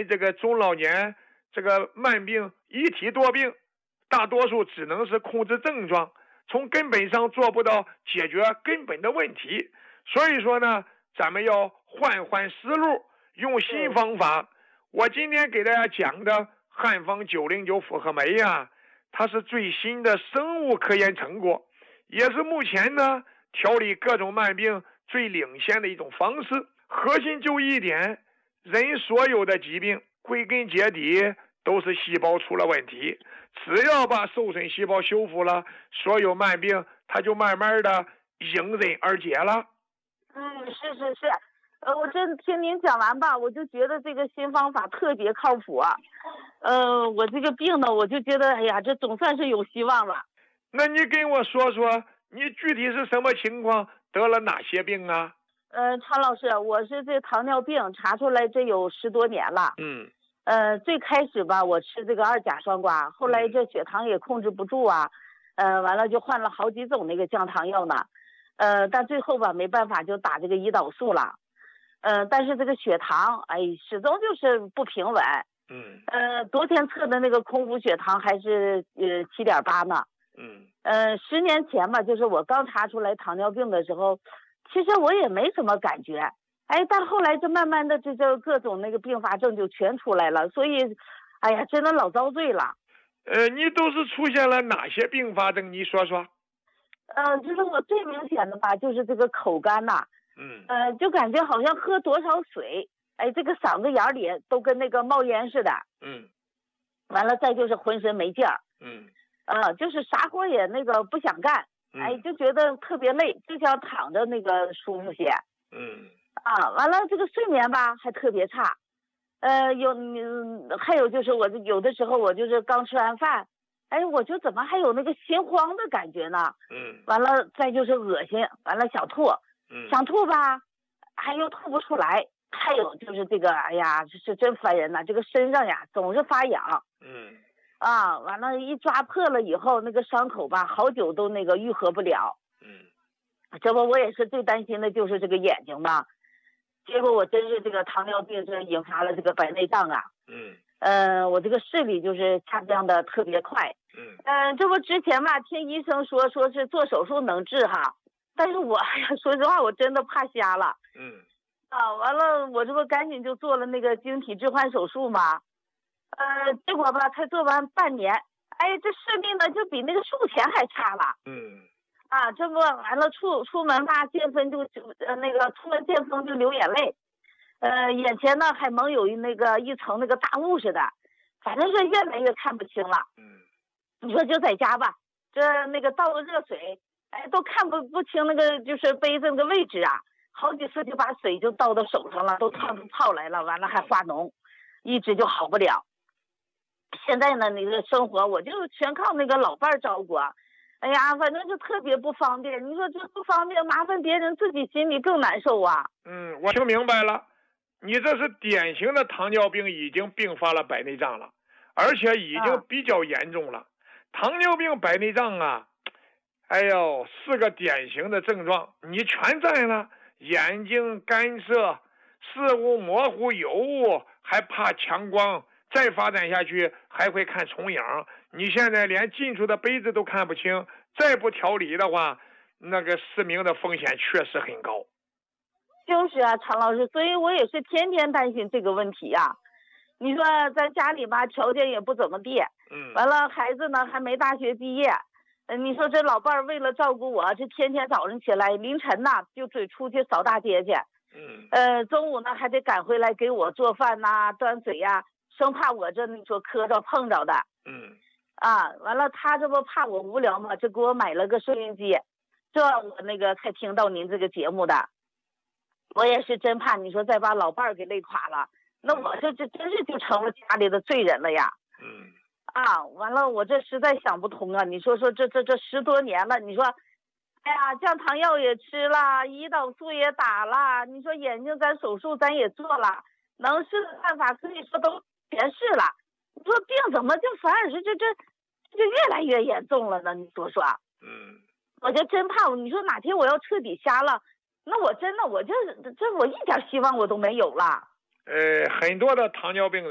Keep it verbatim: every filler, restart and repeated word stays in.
们这个中老年这个慢病一体多病，大多数只能是控制症状，从根本上做不到解决根本的问题。所以说呢，咱们要换换思路，用新方法。我今天给大家讲的汉方九零九复合酶呀，它是最新的生物科研成果，也是目前呢调理各种慢病最领先的一种方式。核心就一点，人所有的疾病归根结底都是细胞出了问题，只要把受损细胞修复了，所有慢病它就慢慢的迎刃而解了。 嗯，是是是，呃，我这听您讲完吧，我就觉得这个新方法特别靠谱啊。呃，我这个病呢，我就觉得，哎呀，这总算是有希望了。 那你跟我说说，你具体是什么情况，得了哪些病啊？ 呃，常老师，我是这糖尿病查出来这有十多年了。 嗯。 呃，最开始吧，我吃这个二甲双胍，后来这血糖也控制不住啊，呃，完了就换了好几种那个降糖药呢。呃，但最后吧，没办法就打这个胰岛素了。呃，但是这个血糖，哎，始终就是不平稳。 嗯。 呃，昨天测的那个空腹血糖还是呃七点八呢。 嗯。 呃，十年前吧，就是我刚查出来糖尿病的时候，其实我也没什么感觉。哎，但后来就慢慢的这这各种那个并发症就全出来了，所以，哎呀，真的老遭罪了。 呃，你都是出现了哪些并发症？你说说。 呃，就是我最明显的吧，就是这个口干呐。 嗯。 呃，就感觉好像喝多少水，哎，这个嗓子眼里都跟那个冒烟似的。 嗯。 完了，再就是浑身没劲儿。 嗯。 呃，就是啥活也那个不想干，哎，就觉得特别累，就想躺着那个舒服些。 嗯。 啊，完了这个睡眠吧还特别差。呃，有还有就是我有的时候我就是刚吃完饭，哎，我就怎么还有那个心慌的感觉呢？ 嗯。 完了再就是恶心，完了想吐。 嗯。 想吐吧，还又吐不出来。还有就是这个，哎呀，这是真烦人呐！这个身上呀总是发痒。 嗯。 啊，完了，一抓破了以后，那个伤口吧，好久都那个愈合不了。 嗯。 这不，我也是最担心的就是这个眼睛吧。结果我真是这个糖尿病，这引发了这个白内障啊。 嗯。 呃，我这个视力就是下降的特别快。 嗯。 嗯、呃，这不之前吧，听医生说说是做手术能治哈，但是我哎呀，说实话，我真的怕瞎了。 嗯。 啊，完了，我这不赶紧就做了那个晶体置换手术嘛。呃，结果吧，才做完半年，哎，这视力呢就比那个术前还差了。 嗯。 啊，这不完了，出出门吧，见风就呃那个出门见风就流眼泪，呃，眼前呢还蒙有一那个一层那个大雾似的，反正是越来越看不清了。 嗯。 你说就在家吧，这那个倒个热水，哎，都看不不清那个就是杯子那个位置啊，好几次就把水就倒到手上了，都烫出泡来了，完了还化脓，一直就好不了。现在呢，那个生活我就全靠那个老伴儿照顾。哎呀，反正就特别不方便。你说这不方便，麻烦别人，自己心里更难受啊。 嗯，我听明白了，你这是典型的糖尿病已经并发了白内障了，而且已经比较严重了。啊、糖尿病白内障啊，哎呦，是个典型的症状，你全在了，眼睛干涩，视物模糊有雾，还怕强光。再发展下去还会看重影，你现在连进出的杯子都看不清，再不调理的话，那个失明的风险确实很高。 就是啊，常老师，所以我也是天天担心这个问题呀、啊。你说咱家里吧条件也不怎么地， 嗯， 完了孩子呢还没大学毕业，嗯，你说这老伴儿为了照顾我，这天天早上起来凌晨呐就得出去扫大街去， 嗯， 呃，中午呢还得赶回来给我做饭呐、端水呀、啊。生怕我这你说磕着碰着的。 嗯。 啊，完了他这不怕我无聊吗？就给我买了个收音机，这我那个才听到您这个节目的。我也是真怕你说再把老伴儿给累垮了，那我这这真是就成了家里的罪人了呀。 嗯。 啊，完了我这实在想不通啊！你说说这这这十多年了，你说，哎呀，降糖药也吃了，胰岛素也打了，你说眼睛咱手术咱也做了，能试的办法可以说都全是了，你说病怎么就反而是这这就越来越严重了呢？你说说。 嗯。 我就真怕，你说哪天我要彻底瞎了，那我真的我就这我一点希望我都没有了。 呃，很多的糖尿病